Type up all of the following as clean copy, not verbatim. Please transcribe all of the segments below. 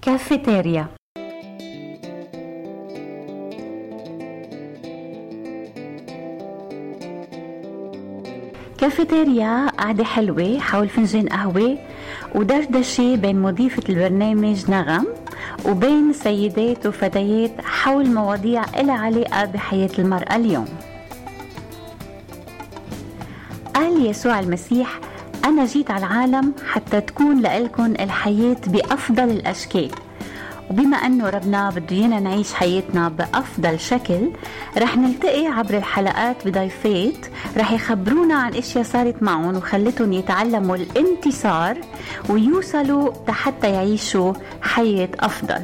كافيتيريا. كافيتيريا قعدة حلوة حول فنجان قهوة ودردشة بين مضيفة البرنامج نغم وبين سيدات وفتيات حول مواضيع إلها علاقة بحياة المرأة اليوم. قال يسوع المسيح: أنا جيت على العالم حتى تكون لإلكن الحياة بأفضل الأشكال. وبما أنه ربنا بده إيانا نعيش حياتنا بأفضل شكل، رح نلتقي عبر الحلقات بضيفات رح يخبرونا عن اشياء صارت معهم وخلتهم يتعلموا الانتصار ويوصلوا حتى يعيشوا حياة أفضل.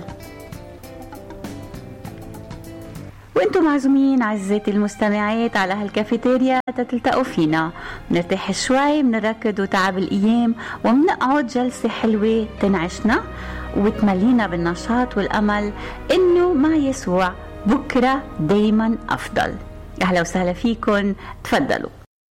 وانتم معزومين عزيزتي المستمعات على هالكافيتيريا تلتقوا فينا، بنرتاح شوي، بنركض وتعب الأيام، وبنقعد جلسة حلوة تنعشنا وتملينا بالنشاط والأمل إنه مع يسوع بكرة دايما أفضل. أهلا وسهلا فيكن، تفضلوا.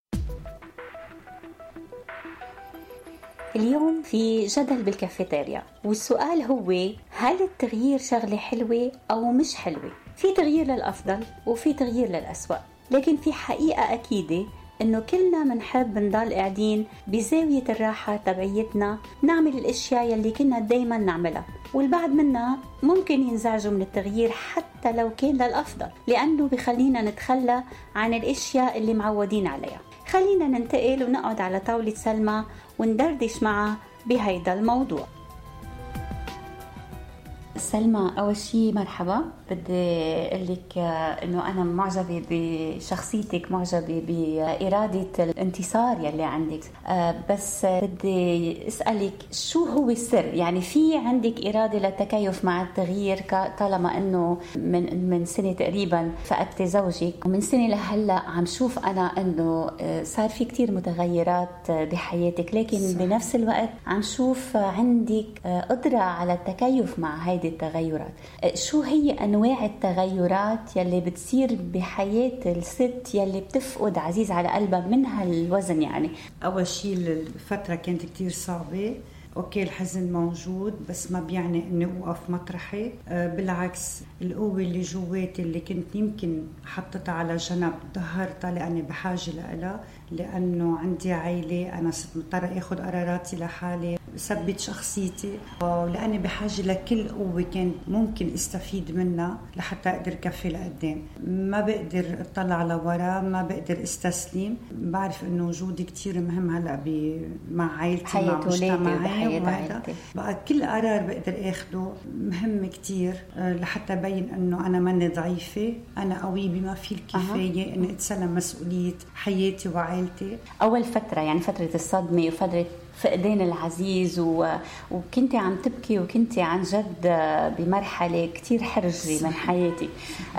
اليوم في جدل بالكافيتيريا، والسؤال هو: هل التغيير شغلة حلوة أو مش حلوة؟ في تغيير للأفضل وفي تغيير للأسوأ، لكن في حقيقة أكيدة إنه كلنا منحب نضل قاعدين بزاوية الراحة تبعيتنا، نعمل الأشياء يلي كنا دايما نعملها، والبعض منا ممكن ينزعجوا من التغيير حتى لو كان للأفضل، لأنه بخلينا نتخلى عن الأشياء اللي معودين عليها. خلينا ننتقل ونقعد على طاولة سلمى وندردش معها بهيدا الموضوع. سلمى، أول شيء مرحبا. بدي أقول لك إنه أنا معجبة بشخصيتك، معجبة بإرادة الانتصار يلي عندك، بس بدي أسألك شو هو السر؟ يعني في عندك إرادة للتكيف مع التغيير، طالما إنه من سنة تقريبا فقدت زوجك، ومن سنة لهلا عم شوف أنا إنه صار في كتير متغيرات بحياتك، لكن صح. بنفس الوقت عم شوف عندك قدرة على التكيف مع هيدي التغيرات. شو هي أنواع التغيرات يلي بتصير بحياة الست يلي بتفقد عزيز على قلبها من هالوزن؟ يعني أول شيء الفترة كانت كتير صعبة. أوكي، الحزن موجود بس ما بيعني أني أوقف مطرحي، بالعكس القوة اللي جواتي اللي كنت يمكن حطتها على جنب ظهرتها لأني بحاجة لها، لأنه عندي عائلة، أنا صرت مضطرة أخذ قراراتي لحالي، ثبت شخصيتي، ولأني بحاجة لكل قوة كان ممكن استفيد منها لحتى أقدر كفي لقدام. ما بقدر أطلع لورا، ما بقدر استسلم. بعرف أنه وجودي كتير مهم هلأ مع عائلتي، مع مجتمعي، بقى كل قرار بقدر أخده مهم كتير لحتى أبين أنه أنا ماني ضعيفة، أنا قوي بما فيه الكفاية أني أتسلم مسؤولية حياتي وعائلتي. أول فترة يعني فترة الصدمة وفترة فقدان العزيز وكنت عم تبكي وكنت عن جد بمرحلة كتير حرجة من حياتي،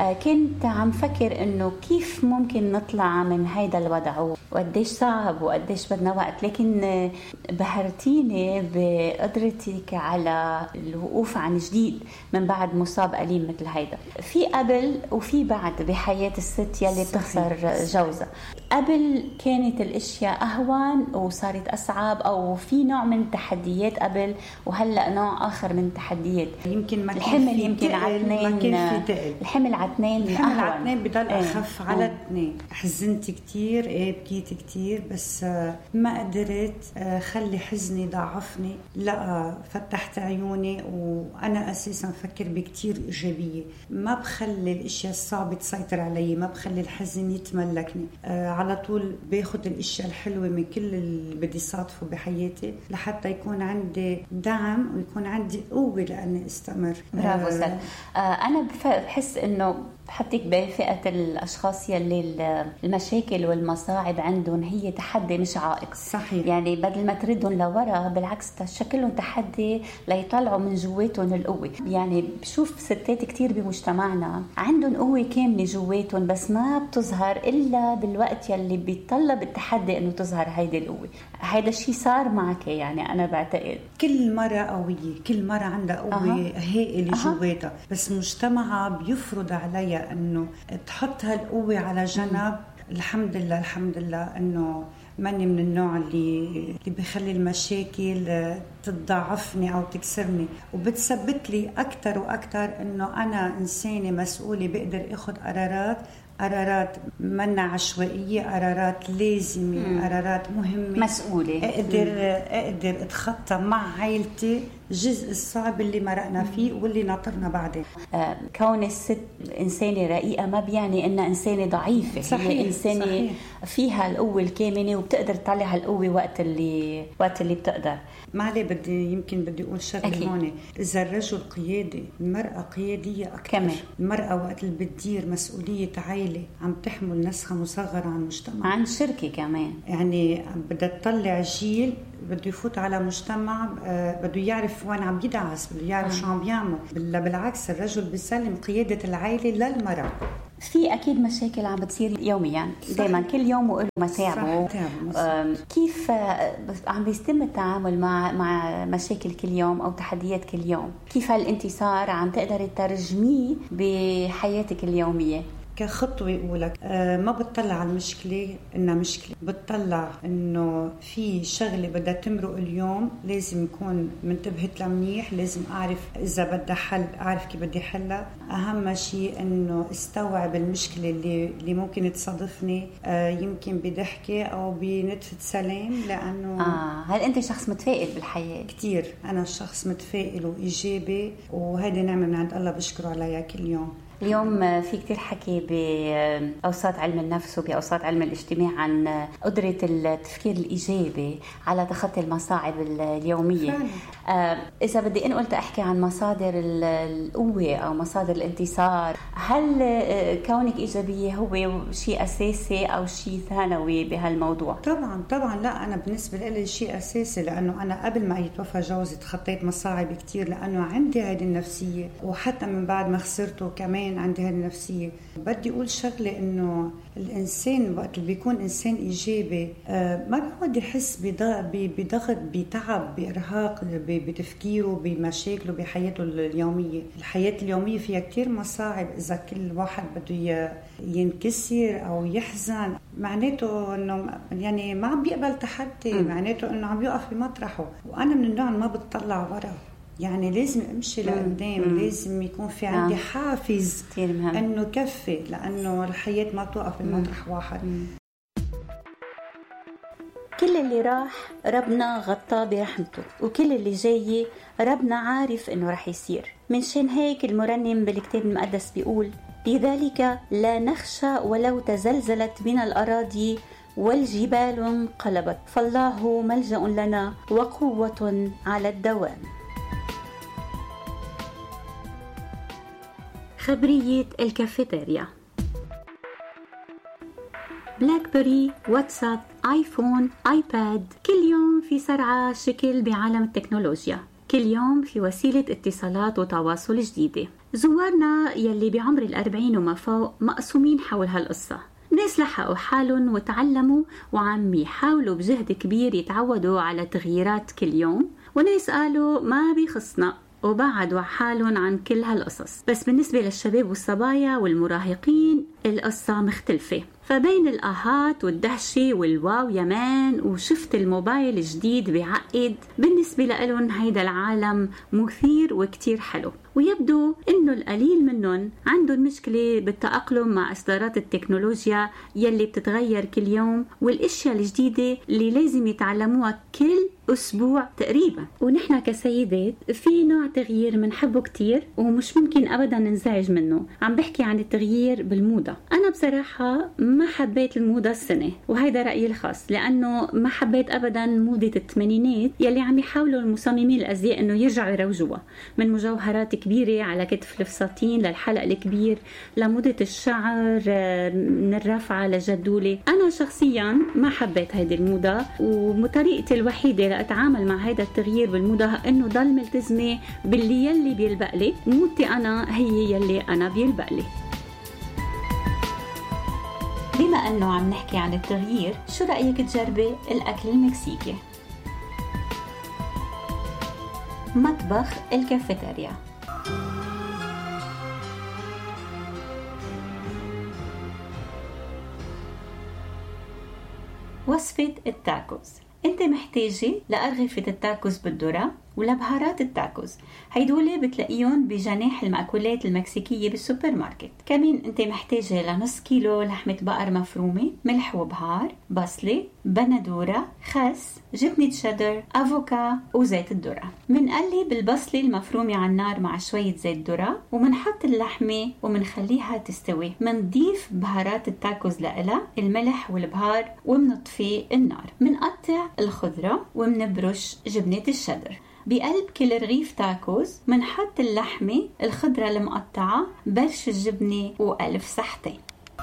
كنت عم فكر انه كيف ممكن نطلع من هيدا الوضع وقديش صعب وقديش بدنا وقت، لكن بهرتيني بقدرتك على الوقوف عن جديد من بعد مصاب أليم مثل هيدا. في قبل وفي بعد بحياة الست يلي بتخسر جوزها. قبل كانت الاشياء اهون وصارت اصعب، او في نوع من التحديات قبل وهلا نوع اخر من التحديات؟ يمكن ما الحمل يمكن على اثنين، الحمل على اثنين بضل اخف على اثنين. حزنت كتير، بكيت كتير، بس ما قدرت خلي حزني ضعفني، لا فتحت عيوني وانا اساسا فكر بكتير ايجابيه، ما بخلي الاشياء الصعبه تسيطر علي، ما بخلي الحزن يتملكني، على طول باخد الاشياء الحلوه من كل اللي بدي صادفه بحياتي لحتى يكون عندي دعم ويكون عندي قوه لاني استمر. برافو سلمى. انا بحس انه بحطك بفئة الأشخاص يلي المشاكل والمصاعب عندهم هي تحدي مش عائق. صحيح. يعني بدل ما تردهم لورا بالعكس تشكلهم تحدي ليطلعوا من جواتهم القوة. يعني بشوف ستات كتير بمجتمعنا عندهم قوة كاملة جواتهم بس ما بتظهر إلا بالوقت يلي بيطلب التحدي إنه تظهر هيدي القوة. هيدا الشيء صار معك؟ يعني أنا بعتقد كل مرة قوية، كل مرة عندها قوة هائلة جواتها، بس مجتمعها بيفرض عليها انه تحط هالقوة على جنب. الحمد لله الحمد لله انه ماني من النوع اللي بيخلي المشاكل تضاعفني أو تكسرني، وبتثبت لي أكتر وأكتر إنه أنا إنسانة مسؤولة، بقدر أخذ قرارات منا عشوائية، قرارات لازمة، قرارات مهمة، مسؤولة. أقدر أتخطى مع عائلتي الجزء الصعب اللي مرقنا فيه واللي ناطرنا بعدين. كون الست إنسانة رقيقة ما بيعني إنها إنسانة ضعيفة. صحيح. هي إنسانة صحيح. فيها القوة الكامنة وبتقدر تطلع القوة وقت اللي بتقدر. ما عليه، يمكن بدي أقول شغلة هون. إذا الرجل قيادي، المرأة قيادية أكثر كمان. المرأة وقت اللي بتدير مسؤولية عائلة عم تحمل نسخة مصغرة عن المجتمع، عن شركة كمان، يعني بدها تطلع جيل بده يفوت على مجتمع بده يعرف وين عم يدعس، بده يعرف شو عم بيعمل. بالعكس الرجل بيسلم قيادة العائلة للمرأة. في أكيد مشاكل عم بتصير يوميا، دايما كل يوم وله متاعبه. كيف عم بيتم التعامل مع مشاكل كل يوم أو تحديات كل يوم؟ كيف هالانتصار عم تقدر تترجميه بحياتك اليومية؟ كخطوة يقولك ما بتطلع على المشكلة إنها مشكلة، بتطلع إنه في شغلة بدها تمرق اليوم، لازم يكون منتبهت لها منيح، لازم أعرف إذا بدها حل، أعرف كيف بدي حلها. أهم شيء إنه استوعب المشكلة اللي ممكن تصادفني، يمكن بضحكة أو بنتفة سلام، لأنه هل أنت شخص متفائل بالحياة؟ كتير، أنا شخص متفائل وإيجابي، وهذه نعمة من عند الله بشكره عليها كل يوم. اليوم في كتير حكي بأوساط علم النفس وبأوساط علم الاجتماع عن قدرة التفكير الإيجابي على تخطي المصاعب اليومية. إذا بدي قلت أحكي عن مصادر القوة أو مصادر الانتصار، هل كونك إيجابية هو شيء أساسي أو شيء ثانوي بهالموضوع؟ طبعا لا، أنا بالنسبة لي شيء أساسي، لأنه أنا قبل ما يتوفى جوزي تخطيت مصاعب كتير، لأنه عندي هذه النفسية، وحتى من بعد ما خسرته كمان عندي هذه النفسية. بدي أقول شغلة، إنه الإنسان وقت اللي بيكون إنسان إيجابي ما بيقعد يحس بضغط، بتعب، بإرهاق بتفكيره، بمشاكله، بحياته اليومية. الحياة اليومية فيها كتير مصاعب. إذا كل واحد بده ينكسر أو يحزن، معناته إنه يعني ما عم بيقبل تحدي، معناته إنه عم يقف بمطرحه. وأنا من النوع ما بتطلع ورا، يعني لازم امشي لقدام، لازم يكون في عندي حافز انه كفي، لانه الحياه ما توقف بمطرح واحد. كل اللي راح ربنا غطاه برحمته، وكل اللي جاي ربنا عارف انه رح يصير. منشان هيك المرنم بالكتاب المقدس بيقول: لذلك لا نخشى ولو تزلزلت من الأراضي والجبال انقلبت، فالله ملجأ لنا وقوة على الدوام. خبرية الكافيتيريا. بلاك بيري، واتساب، آيفون، آيباد، كل يوم في سرعة شكل بعالم التكنولوجيا. كل يوم في وسيلة اتصالات وتواصل جديدة. زوارنا يلي بعمر 40 وما فوق مقسومين حول هالقصة. ناس لحقوا حالهم وتعلموا وعم يحاولوا بجهد كبير يتعودوا على تغييرات كل يوم، وناس قالوا ما بيخصنا وبعدوا حالهم عن كل هالقصص. بس بالنسبة للشباب والصبايا والمراهقين القصة مختلفة. فبين الآهات والدهشة والواو يمان وشفت الموبايل الجديد بعقد، بالنسبة لهم هيدا العالم مثير وكتير حلو. ويبدو إنه القليل منهم عندهم مشكلة بالتأقلم مع إصدارات التكنولوجيا يلي بتتغير كل يوم، والأشياء الجديدة اللي لازم يتعلموها كل أسبوع تقريبا. ونحن كسيدات في نوع تغيير منحبه كتير ومش ممكن أبدا ننزعج منه. عم بحكي عن التغيير بالموضة. أنا بصراحة ما حبيت الموضة السنة، وهيدا رأيي الخاص، لأنه ما حبيت أبدا موضة الثمانينات يلي عم يحاولوا المصممين الأزياء أنه يرجعوا يروجوها، من مجوهرات كبيرة على كتف الفساتين للحلق الكبير لموضة الشعر من الرافعة للجدولة. أنا شخصيا ما حبيت هيدي الموضة، وطريقتي الوحيدة لأتعامل مع هيدا التغيير بالموضة أنه ضل ملتزمة باللي يلي بيلبق لي. موضتي أنا هي يلي أنا بيلبق لي. بما أنه عم نحكي عن التغيير، شو رأيك تجربي الأكل المكسيكي؟ مطبخ الكافيتيريا. وصفة التاكوز. انت محتاجة لأرغفة التاكوز بالذرة ولبهارات التاكوز، هيدولي بتلاقيهم بجناح المأكولات المكسيكية بالسوبر ماركت. كمان انت محتاجة لنص كيلو لحمة بقر مفرومة، ملح وبهار، بصلة، بندورة، خس، جبنة شيدر، أفوكا وزيت الذرة. منقلب البصلة المفرومة على النار مع شوية زيت ذرة، ومنحط اللحمة ومنخليها تستوي. منضيف بهارات التاكوز لإلها، الملح والبهار، ومنطفي النار. منقطع الخضرة ومنبرش جبنة الشيدر. بقلب كل رغيف تاكوز منحط اللحمة، الخضرة المقطعة، برش الجبنة، وألف صحتين.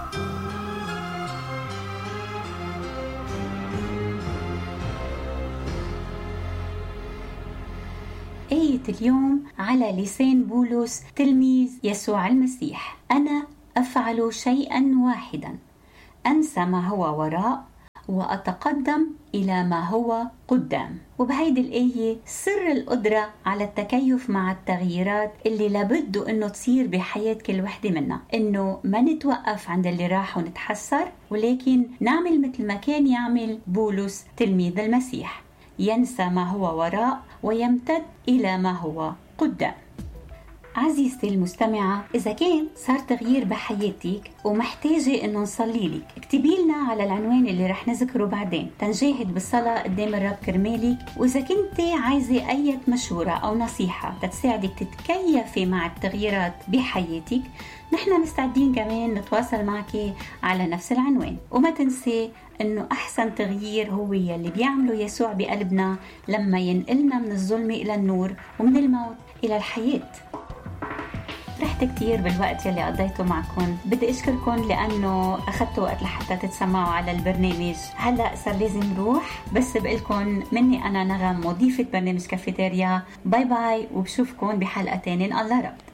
آية اليوم على لسان بولس تلميذ يسوع المسيح: أنا أفعل شيئا واحدا، أنسى ما هو وراء وأتقدم إلى ما هو قدام. وبهيدي الآية سر القدرة على التكيف مع التغييرات اللي لابد أنه تصير بحياة كل وحدة منا، أنه ما نتوقف عند اللي راح ونتحسر، ولكن نعمل مثل ما كان يعمل بولس تلميذ المسيح، ينسى ما هو وراء ويمتد إلى ما هو قدام. عزيزتي المستمعة، إذا كان صار تغيير بحياتك ومحتاجة إنه نصلي لك، اكتبي لنا على العنوان اللي رح نذكره بعدين تنجاهد بالصلاة قدام الرب كرمالك. وإذا كنت عايزة أي مشورة أو نصيحة تساعدك تتكيفي مع التغييرات بحياتك، نحن مستعدين كمان نتواصل معك على نفس العنوان. وما تنسي إنه أحسن تغيير هو يلي بيعمله يسوع بقلبنا لما ينقلنا من الظلم إلى النور ومن الموت إلى الحياة. فرحت كتير بالوقت يلي قضيته معكم. بدي أشكركم لأنه أخذتوا وقت لحتى تتسمعوا على البرنامج. هلأ صار لازم روح، بس بقلكم مني أنا نغم، مضيفة برنامج كافيتيريا. باي باي، وبشوفكم بحلقة تانية إن الله رب.